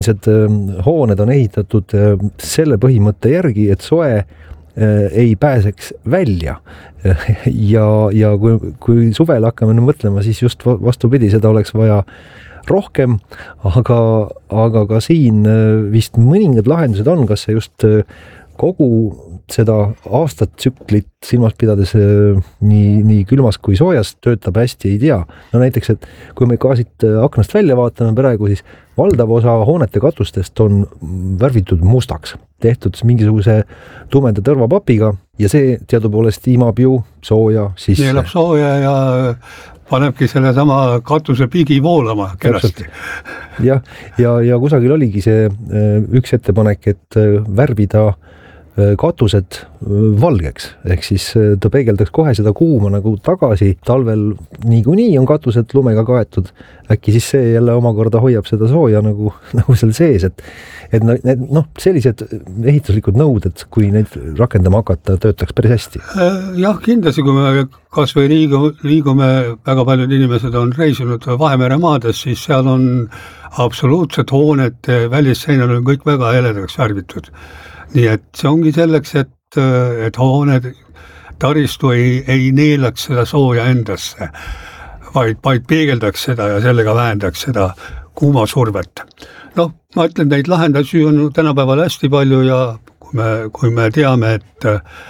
hooned on ehitatud selle põhimõtte järgi, et soe ei pääseks välja ja kui suvel hakkame mõtlema, siis just vastupidi, seda oleks vaja rohkem, aga ka siin vist mõningad lahendused on, kas see just kogu seda aastatsüklit silmas pidades nii külmas kui soojas töötab hästi, ei tea. No näiteks, et kui me ka siit aknast välja vaatame praegu, siis valdav osa hoonete katustest on värvitud mustaks, tehtud mingisuguse tumeda tõrvapapiga ja see teadupoolest imab ju sooja sisse. Neelab sooja ja panebki selle sama katuse pigi voolama kenasti. Ja kusagil oligi see üks ettepanek, et värvida katused valgeks, ehk siis ta peegeldaks kohe seda kuuma nagu tagasi, talvel niikuinii on katused lumega kaetud, äkki siis see jälle omakorda hoiab seda sooja nagu seal sees, et sellised ehituslikud nõuded, kui neid rakendama hakata, töötaks päris hästi. Jah, kindlasti, kui me kas või liigume, väga paljud inimesed on reisinud Vahemere maades, siis seal on absoluutselt hooned, välisseinal on kõik väga heledaks värvitud. Nii et see ongi selleks, et hooned taristu ei neelaks seda sooja endasse, vaid peegeldaks seda ja sellega vähendaks seda kuuma survet. Ma ütlen, neid lahendusi on tänapäeval hästi palju ja kui me teame, et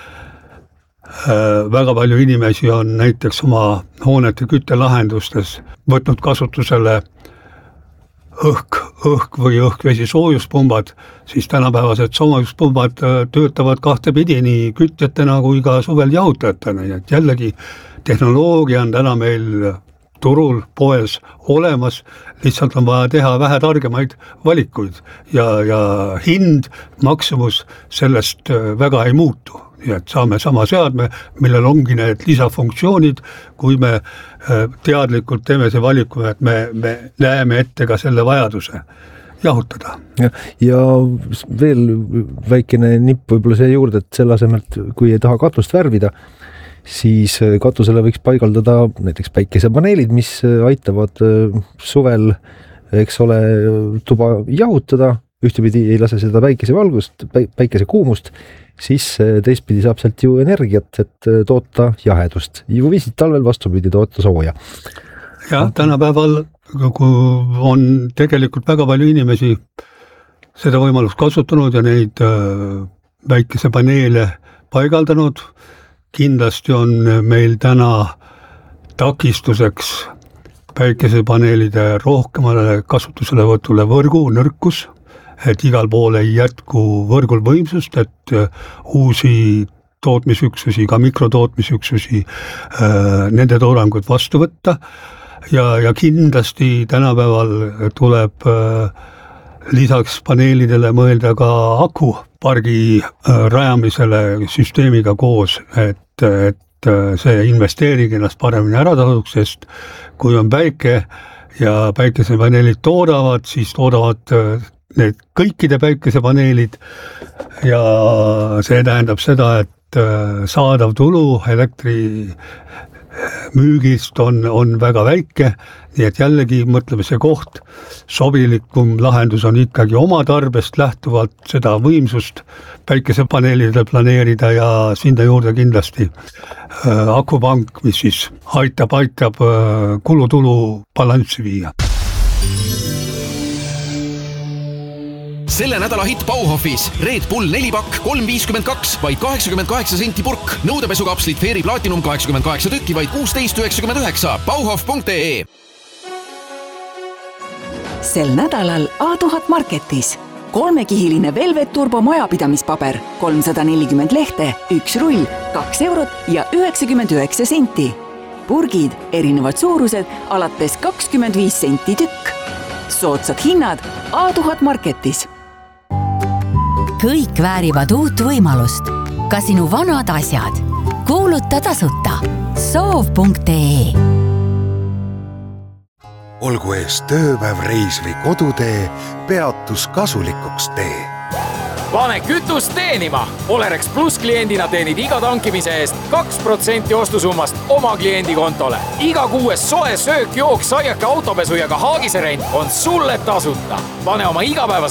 väga palju inimesi on näiteks oma hoonete küttelahendustes võtnud kasutusele õhk või õhkvesi soojuspumbad, siis tänapäevased soojuspumbad töötavad kahtepidi nii kütjatena kui ka suvel jahutajatena. Et jällegi tehnoloogia on täna meil turul, poes olemas, lihtsalt on vaja teha vähe targemaid valikuid ja hind, maksumus sellest väga ei muutu. Ja et saame sama seadme, millel ongi need lisafunktsioonid, kui me teadlikult teeme see valiku, et me näeme ette ka selle vajaduse jahutada. Ja veel väikene nipp võib-olla see juurde, et selle asemelt, kui ei taha katust värvida, siis katusele võiks paigaldada näiteks päikesepaneelid, mis aitavad suvel, eks ole, tuba jahutada, ühtepidi ei lase seda päikesevalgust, päikese kuumust, siis teistpidi saab sealt ju energiat, et toota jahedust. Ju viisid talvel vastupidi toota sooja. Ja tänapäeval on tegelikult väga palju inimesi seda võimalust kasutanud ja neid päikesepaneele paigaldanud. Kindlasti on meil täna takistuseks päikesepaneelide rohkemale kasutuselevõtule võrgu nõrkus, et igal pool ei jätku võrgul võimsust, et uusi tootmisüksusi, ka mikrotootmisüksusi, nende toorangut vastu võtta ja kindlasti tänapäeval tuleb lisaks paneelidele mõelda ka akupargi rajamisele süsteemiga koos, et see investeering ennast paremini ära tasuks, sest kui on päike ja päikesepaneelid toodavad, siis toodavad need kõikide päikesepaneelid ja see tähendab seda, et saadav tulu elektri müügist on väga väike, nii et jällegi mõtlemise koht, sobilikum lahendus on ikkagi oma tarbest lähtuvalt seda võimsust päikesepaneelidel planeerida ja sinna juurde kindlasti akupank, mis siis aitab kulutulu balanssi viia. Selle nädala hitt Bauhofis Red Bull 4-pakk 3,52, vaid 88 senti purk. Nõudepesukapslit Fairy Platinum 88 tükki, vaid 16,99. Bauhof.ee. Sel nädalal A1000 Marketis 3-kihiline Velvet Turbo majapidamispaber 340 lehte, 1 rull, 2 eurot ja 99 senti. Purgid, erinevad suurused, alates 25 senti tükk. Soodsad hinnad A1000 Marketis. Kõik väärivad uut võimalust. Ka sinu vanad asjad. Kuuluta tasuta. Soov.ee. Olgu ees tööpäev, reis või kodutee, peatus kasulikuks tee. Pane kütust teenima. Olerex Plus kliendina teenid iga tankimise eest 2% ostusummast oma kliendi kontole. Iga 6 soe söök, jook, saiake, autopesu ja ka haagiserent on sulle tasuta. Pane oma igapäevased